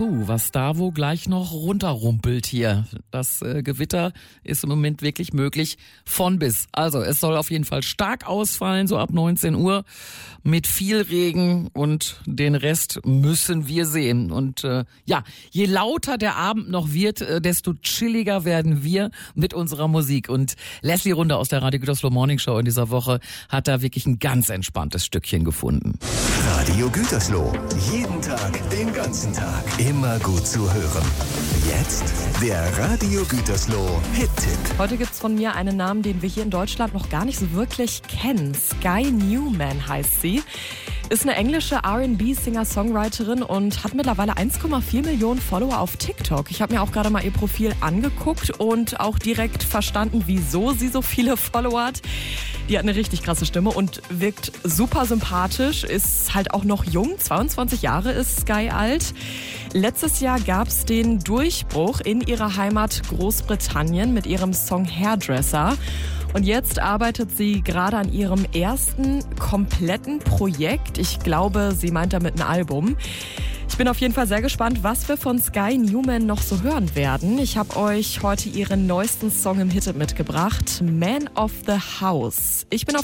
Was da wo gleich noch runterrumpelt hier. Das Gewitter ist im Moment wirklich möglich von bis. Also es soll auf jeden Fall stark ausfallen, so ab 19 Uhr mit viel Regen und den Rest müssen wir sehen. Und je lauter der Abend noch wird, desto chilliger werden wir mit unserer Musik. Und Leslie Runde aus der Radio Gütersloh Morning Show in dieser Woche hat da wirklich ein ganz entspanntes Stückchen gefunden. Radio Gütersloh. Jeden Tag, den ganzen Tag. Immer gut zu hören. Jetzt der Radio Gütersloh Hit-Tipp. Heute gibt's von mir einen Namen, den wir hier in Deutschland noch gar nicht so wirklich kennen. Sky Newman heißt sie. Ist eine englische R&B-Singer-Songwriterin und hat mittlerweile 1,4 Millionen Follower auf TikTok. Ich habe mir auch gerade mal ihr Profil angeguckt und auch direkt verstanden, wieso sie so viele Follower hat. Die hat eine richtig krasse Stimme und wirkt super sympathisch, ist halt auch noch jung, 22 Jahre ist Sky alt. Letztes Jahr gab's den Durchbruch in ihrer Heimat Großbritannien mit ihrem Song Hairdresser. Und jetzt arbeitet sie gerade an ihrem ersten kompletten Projekt. Ich glaube, sie meint damit ein Album. Ich bin auf jeden Fall sehr gespannt, was wir von Sky Newman noch so hören werden. Ich habe euch heute ihren neuesten Song im Hit mitgebracht, Man of the House. Ich bin auf